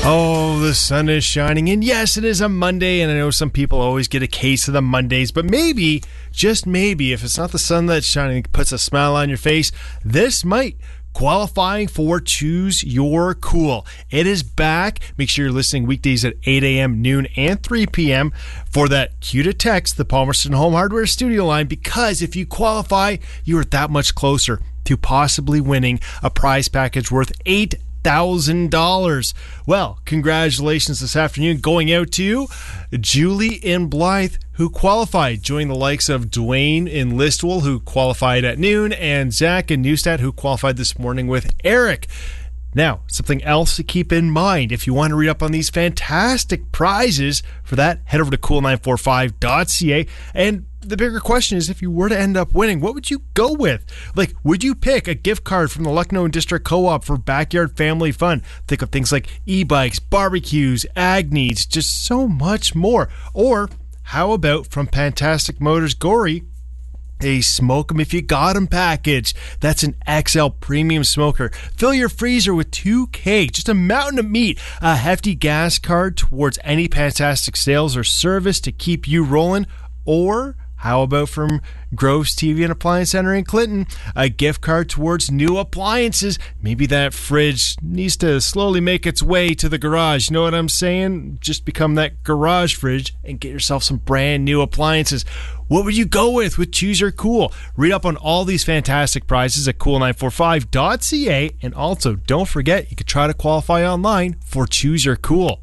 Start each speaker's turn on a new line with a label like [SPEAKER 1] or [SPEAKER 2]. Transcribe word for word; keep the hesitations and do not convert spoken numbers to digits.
[SPEAKER 1] Oh, the sun is shining, and yes, it is a Monday, and I know some people always get a case of the Mondays, but maybe, just maybe, if it's not the sun that's shining, it puts a smile on your face, this might qualifying for Choose Your Cool. It is back. Make sure you're listening weekdays at eight a.m., noon, and three p.m. for that cue to text the Palmerston Home Hardware studio line, because if you qualify, you are that much closer to possibly winning a prize package worth eight thousand dollars. Well, congratulations this afternoon going out to Julie in Blythe, who qualified, joining the likes of Dwayne in Listowel, who qualified at noon, and Zach in Neustadt, who qualified this morning with Eric. Now, something else to keep in mind, if you want to read up on these fantastic prizes, for that, head over to cool nine four five dot c a. And the bigger question is, if you were to end up winning, what would you go with? Like, would you pick a gift card from the Lucknow District Co-op for backyard family fun? Think of things like e-bikes, barbecues, ag needs, just so much more. Or how about from Fantastic Motors Gorey, a Smoke 'em If You Got 'em package. That's an X L premium smoker. Fill your freezer with two K, just a mountain of meat, a hefty gas card towards any Fantastic sales or service to keep you rolling. Or how about from Groves T V and Appliance Center in Clinton, a gift card towards new appliances? Maybe that fridge needs to slowly make its way to the garage. You know what I'm saying? Just become that garage fridge and get yourself some brand new appliances. What would you go with with Choose Your Cool? Read up on all these fantastic prizes at cool nine four five dot c a. And also, don't forget, you can try to qualify online for Choose Your Cool.